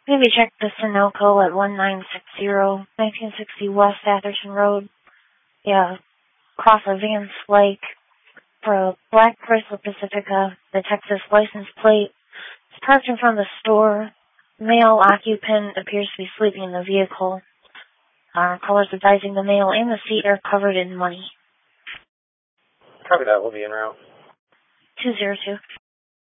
Maybe check the Sunoco at 1960, 1960 West Atherton Road. Yeah, across a Vance Lake for a black Chrysler Pacifica, the Texas license plate. It's parked in front of the store. Male occupant appears to be sleeping in the vehicle. Callers advising the male and the seat are covered in money. Copy that. We'll be en route. 202.